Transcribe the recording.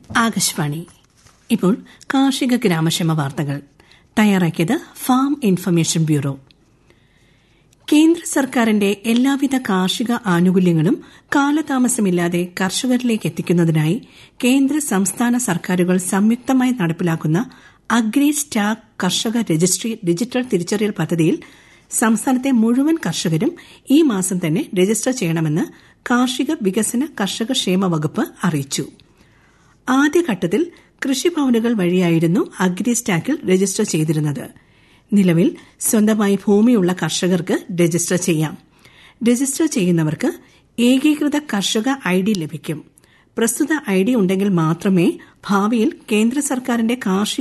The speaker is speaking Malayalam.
ആകാശവാണി. ഇപ്പോൾ കാർഷിക ഗ്രാമക്ഷേമ വാർത്തകൾ തയ്യാറാക്കിയത് ഫാം ഇൻഫർമേഷൻ ബ്യൂറോ. കേന്ദ്ര സർക്കാരിന്റെ എല്ലാവിധ കാർഷിക ആനുകൂല്യങ്ങളും കാലതാമസമില്ലാതെ കർഷകരിലേക്ക് എത്തിക്കുന്നതിനായി കേന്ദ്ര സംസ്ഥാന സർക്കാരുകൾ സംയുക്തമായി നടപ്പിലാക്കുന്ന അഗ്രി സ്റ്റാക്ക് കർഷക രജിസ്ട്രി ഡിജിറ്റൽ തിരിച്ചറിയൽ പദ്ധതിയിൽ സംസ്ഥാനത്തെ മുഴുവൻ കർഷകരും ഈ മാസം തന്നെ രജിസ്റ്റർ ചെയ്യണമെന്ന് കാർഷിക വികസന കർഷക ക്ഷേമ വകുപ്പ് അറിയിച്ചു. ആദ്യഘട്ടത്തിൽ കൃഷിഭവനുകൾ വഴിയായിരുന്നു അഗ്രി സ്റ്റാക്കിൽ രജിസ്റ്റർ ചെയ്തിരുന്നത്. നിലവിൽ സ്വന്തമായി ഭൂമിയുള്ള കർഷകർക്ക് രജിസ്റ്റർ ചെയ്യാം. രജിസ്റ്റർ ചെയ്യുന്നവർക്ക് ഏകീകൃത കർഷക ഐഡി ലഭിക്കും. പ്രസ്തുത ഐഡി ഉണ്ടെങ്കിൽ മാത്രമേ ഭാവിയിൽ കേന്ദ്ര സർക്കാരിന്റെ കാർഷിക